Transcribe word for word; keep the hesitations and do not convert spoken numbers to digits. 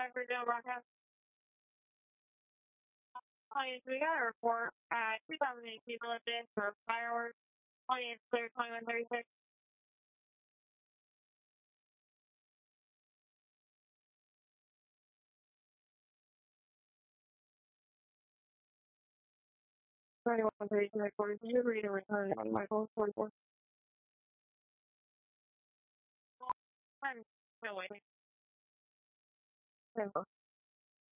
five regional broadcast. Audience, we got a report at two thousand eight people lived in for fireworks. Audience clear twenty-one thirty-six. twenty-one thirty-six, forty. You agree to return on Michael forty-four. I'm still waiting. Simple.